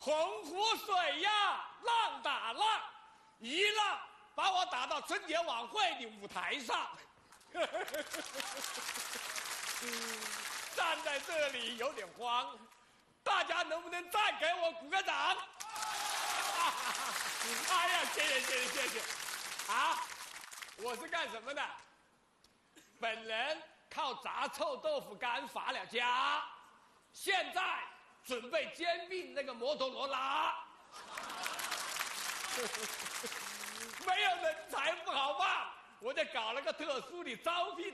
洪湖水呀，浪打浪，一浪把我打到春节晚会的舞台上。站在这里有点慌，大家能不能再给我鼓个掌？哎呀，谢谢！啊，我是干什么的？本人靠炸臭豆腐干发了家，现在准备兼并那个摩托罗拉。没有人才不好办，我就搞了个特殊的招聘